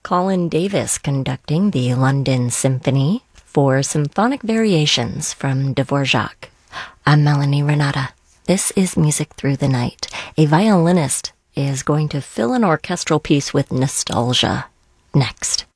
Colin Davis conducting the London Symphony for Symphonic Variations from Dvorak. I'm Melanie Renata. This is Music Through the Night. A violinist is going to fill an orchestral piece with nostalgia. Next.